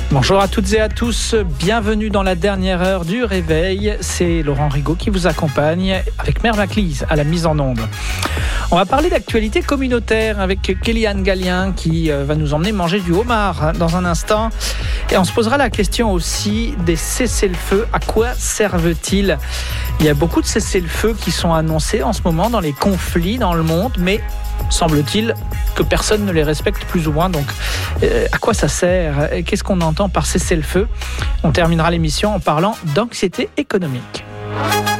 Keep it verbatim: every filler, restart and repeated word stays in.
Bonjour à toutes et à tous, bienvenue dans la dernière heure du réveil. C'est Laurent Rigaud qui vous accompagne avec Mère Maclise à la mise en onde. On va parler d'actualité communautaire avec Kéliane Gallien qui va nous emmener manger du homard dans un instant. Et on se posera la question aussi des cessez-le-feu. À quoi servent-ils ? Il y a beaucoup de cessez-le-feu qui sont annoncés en ce moment dans les conflits dans le monde, mais semble-t-il que personne ne les respecte plus ou moins. Donc, euh, à quoi ça sert ? Qu'est-ce qu'on entend par cessez-le-feu ? On terminera l'émission en parlant d'anxiété économique.